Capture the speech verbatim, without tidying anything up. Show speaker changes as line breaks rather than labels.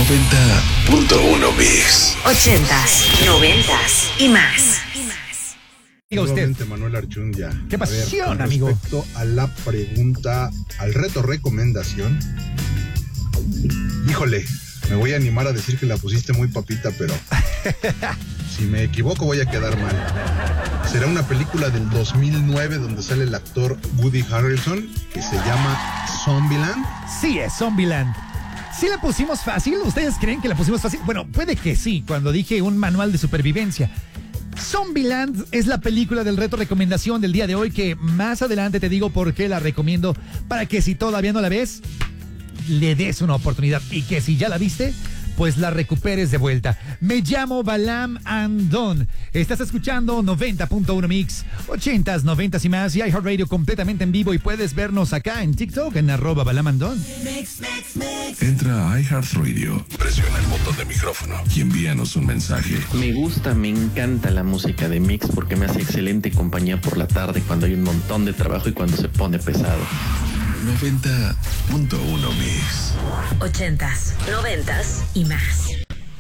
noventa punto uno Mix.
Ochentas, noventas y más.
Diga usted.
Manuel Archundia.
¿Qué pasión,
a ver,
amigo?
Respecto a la pregunta, al reto recomendación, híjole, me voy a animar a decir que la pusiste muy papita, pero si me equivoco voy a quedar mal. Será una película del dos mil nueve donde sale el actor Woody Harrelson, que se llama Zombieland.
Sí, es Zombieland. ¿Sí la pusimos fácil? ¿Ustedes creen que la pusimos fácil? Bueno, puede que sí, cuando dije un manual de supervivencia. Zombieland es la película del reto recomendación del día de hoy, que más adelante te digo por qué la recomiendo, para que si todavía no la ves, le des una oportunidad, y que si ya la viste, pues la recuperes de vuelta. Me llamo Balam Andón. Estás escuchando noventa punto uno Mix, ochentas, noventas y más, y iHeartRadio completamente en vivo, y puedes vernos acá en TikTok en arroba Balam Andón.
Entra a iHeartRadio, presiona el botón de micrófono y envíanos un mensaje.
Me gusta, me encanta la música de Mix porque me hace excelente compañía por la tarde cuando hay un montón de trabajo y cuando se pone pesado.
noventa punto uno Mix.
Ochentas, noventas y más.